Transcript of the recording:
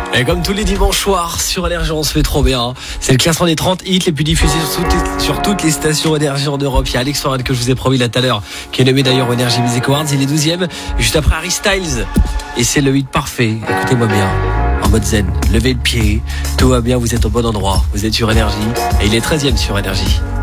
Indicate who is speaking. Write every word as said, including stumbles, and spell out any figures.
Speaker 1: Et comme tous les dimanches soirs sur Énergie, on se fait trop bien. C'est le classement des trente hits les plus diffusés sur toutes les, sur toutes les stations Énergie en Europe. Il y a Alex Warren que je vous ai promis là tout à l'heure, qui est nommé d'ailleurs au Energy Music Awards. Il est douzième, juste après Harry Styles. Et c'est le hit parfait. Écoutez-moi bien, en mode zen. Levez le pied, tout va bien, vous êtes au bon endroit. Vous êtes sur Énergie. Et il est treizième sur Énergie.